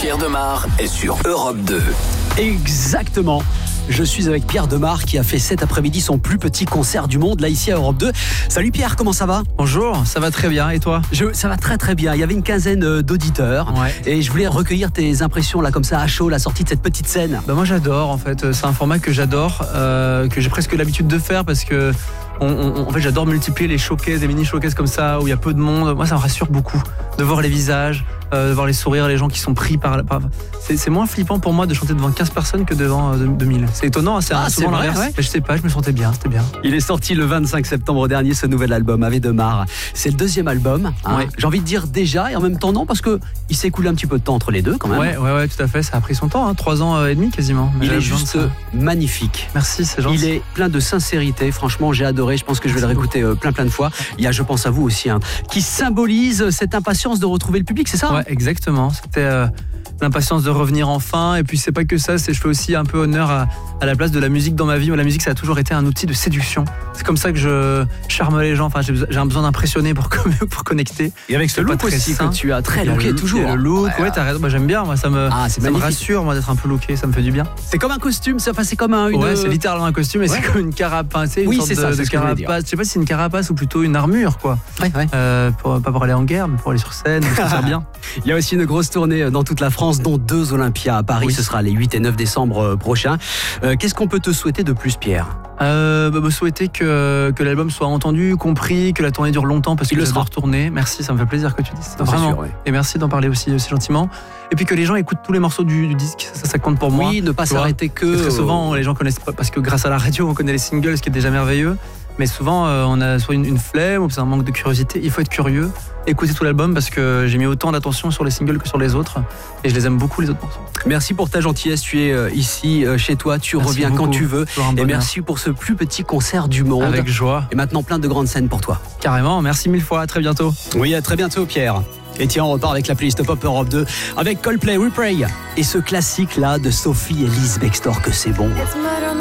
Pierre Demar est sur Europe 2. Exactement. Je suis avec Pierre Demar qui a fait cet après-midi son plus petit concert du monde, là ici à Europe 2. Salut Pierre, comment ça va ? Bonjour, ça va très bien, et toi ? Ça va très très bien, il y avait une quinzaine d'auditeurs et je voulais recueillir tes impressions là comme ça à chaud, la sortie de cette petite scène. Moi j'adore en fait, c'est un format que j'adore, que j'ai presque l'habitude de faire parce que en fait j'adore multiplier les showcases, les mini showcases comme ça où il y a peu de monde. Moi ça me rassure beaucoup de voir les visages, de voir les sourires, les gens qui sont pris par... C'est moins flippant pour moi de chanter devant 15 personnes que devant 2000. C'est étonnant, c'est souvent l'inverse. Ouais. Je sais pas, je me sentais bien, c'était bien. Il est sorti le 25 septembre dernier, ce nouvel album, Ave Demar. C'est le deuxième album, hein. Ouais. J'ai envie de dire déjà, et en même temps non, parce qu'il s'est écoulé un petit peu de temps entre les deux quand même. Ouais, tout à fait, ça a pris son temps, 3 ans et demi quasiment. Mais il est juste magnifique. Merci, c'est gentil. Il est plein de sincérité, franchement j'ai adoré, je pense que je vais le réécouter plein de fois. Il y a, je pense à vous aussi, qui symbolise cette impatience de retrouver le public, c'est ça ? Ouais, exactement, c'était... l'impatience de revenir enfin, et puis c'est pas que ça, je fais aussi un peu honneur à la place de la musique dans ma vie. La musique ça a toujours été un outil de séduction, c'est comme ça que je charme les gens, j'ai un besoin d'impressionner pour connecter. Et avec ce look aussi que tu as très looké toujours. Le look, ouais t'as raison, j'aime bien, moi ça me rassure moi d'être un peu looké, ça me fait du bien. C'est comme un costume, c'est comme un... Ouais, c'est littéralement un costume, et c'est comme une carapace, une sorte de carapace, je sais pas si c'est une carapace ou plutôt une armure quoi. Pas pour aller en guerre, mais pour aller sur scène, ça sert bien. Il y a aussi une grosse tournée dans toute la France, dont 2 Olympias à Paris, ce sera les 8 et 9 décembre prochains. Qu'est-ce qu'on peut te souhaiter de plus, Pierre ? Me souhaiter que l'album soit entendu, compris, que la tournée dure longtemps parce que j'adore retourner. Merci, ça me fait plaisir que tu dises ça. Vraiment. Sûr, Et merci d'en parler aussi gentiment. Et puis que les gens écoutent tous les morceaux du disque, ça compte pour moi. Oui, ne pas s'arrêter que... Très souvent, les gens connaissent pas, parce que grâce à la radio, on connaît les singles, ce qui est déjà merveilleux. Mais souvent, on a soit une flemme ou c'est un manque de curiosité. Il faut être curieux, écouter tout l'album parce que j'ai mis autant d'attention sur les singles que sur les autres. Et je les aime beaucoup, les autres morceaux. Merci pour ta gentillesse. Tu es ici, chez toi. Tu reviens beaucoup, quand tu veux. Et merci pour ce plus petit concert du monde. Avec joie. Et maintenant, plein de grandes scènes pour toi. Carrément. Merci 1000 fois. À très bientôt. Oui, à très bientôt, Pierre. Et tiens, on repart avec la playlist Pop Europe 2 avec Coldplay, We Pray. Et ce classique-là de Sophie et Liz Bextor, que c'est bon.